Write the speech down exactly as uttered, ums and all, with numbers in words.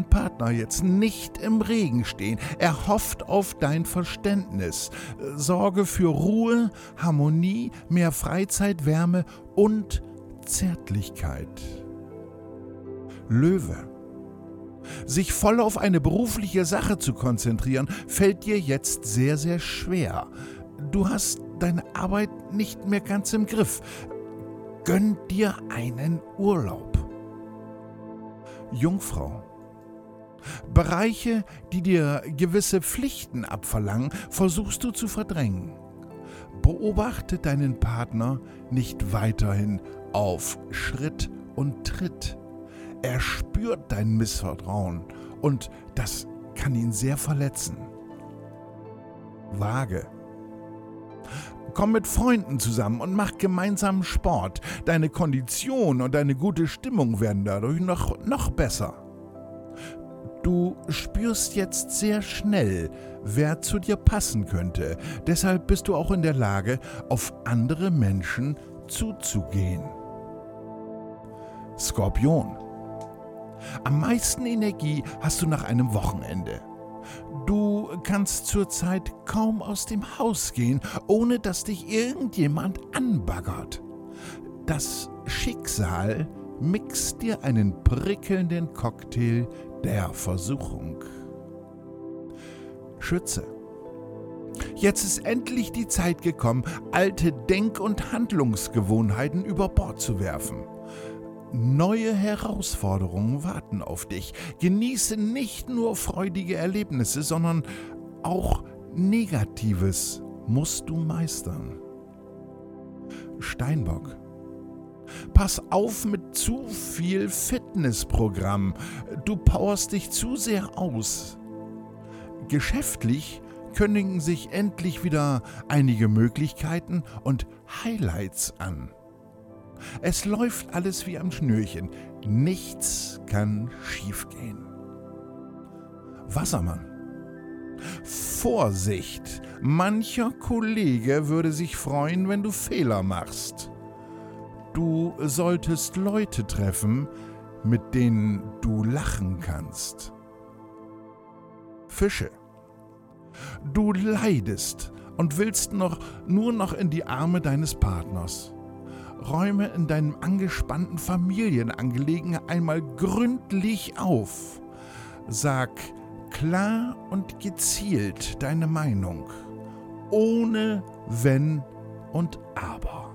Partner jetzt nicht im Regen stehen. Er hofft auf dein Verständnis. Sorge für Ruhe, Harmonie, mehr Freizeit, Wärme und Zärtlichkeit. Löwe. Sich voll auf eine berufliche Sache zu konzentrieren, fällt dir jetzt sehr, sehr schwer. Du hast deine Arbeit nicht mehr ganz im Griff. Gönn dir einen Urlaub. Jungfrau. Bereiche, die dir gewisse Pflichten abverlangen, versuchst du zu verdrängen. Beobachte deinen Partner nicht weiterhin auf Schritt und Tritt. Er spürt dein Missvertrauen und das kann ihn sehr verletzen. Waage. Komm mit Freunden zusammen und mach gemeinsam Sport. Deine Kondition und deine gute Stimmung werden dadurch noch, noch besser. Du spürst jetzt sehr schnell, wer zu dir passen könnte. Deshalb bist du auch in der Lage, auf andere Menschen zuzugehen. Skorpion. Am meisten Energie hast du nach einem Wochenende. Du kannst zurzeit kaum aus dem Haus gehen, ohne dass dich irgendjemand anbaggert. Das Schicksal mixt dir einen prickelnden Cocktail der Versuchung. Schütze. Jetzt ist endlich die Zeit gekommen, alte Denk- und Handlungsgewohnheiten über Bord zu werfen. Neue Herausforderungen warten auf dich. Genieße nicht nur freudige Erlebnisse, sondern auch Negatives musst du meistern. Steinbock. Pass auf mit zu viel Fitnessprogramm. Du powerst dich zu sehr aus. Geschäftlich kündigen sich endlich wieder einige Möglichkeiten und Highlights an. Es läuft alles wie am Schnürchen. Nichts kann schiefgehen. Wassermann. Vorsicht! Mancher Kollege würde sich freuen, wenn du Fehler machst. Du solltest Leute treffen, mit denen du lachen kannst. Fische. Du leidest und willst noch, nur noch in die Arme deines Partners. Räume in deinen angespannten Familienangelegenheiten einmal gründlich auf. Sag klar und gezielt deine Meinung, ohne Wenn und Aber.